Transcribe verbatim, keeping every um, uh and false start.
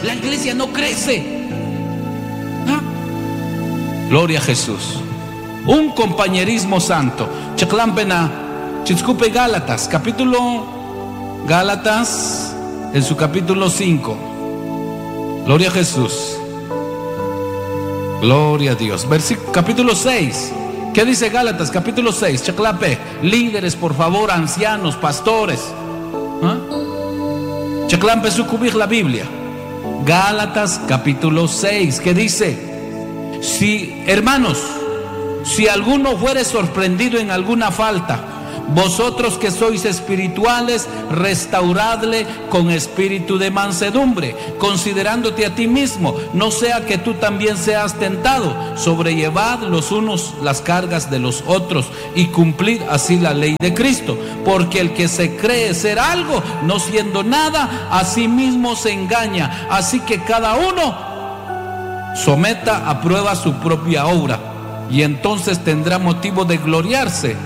la iglesia no crece. ¿Ah? Gloria a Jesús. Un compañerismo santo. Chaclán pena, Chiscupe Gálatas, capítulo Gálatas, en su capítulo cinco. Gloria a Jesús. Gloria a Dios. Versículo, capítulo seis. ¿Qué dice Gálatas? Capítulo seis. Chaclape, líderes, por favor, ancianos, pastores. ¿Ah? Chaclampe sucubir la Biblia. Gálatas, capítulo seis. ¿Qué dice? Si, hermanos, si alguno fuere sorprendido en alguna falta, vosotros que sois espirituales, restauradle con espíritu de mansedumbre, considerándote a ti mismo, no sea que tú también seas tentado. Sobrellevad los unos las cargas de los otros y cumplid así la ley de Cristo. Porque el que se cree ser algo, no siendo nada, a sí mismo se engaña. Así que cada uno someta a prueba su propia obra, y entonces tendrá motivo de gloriarse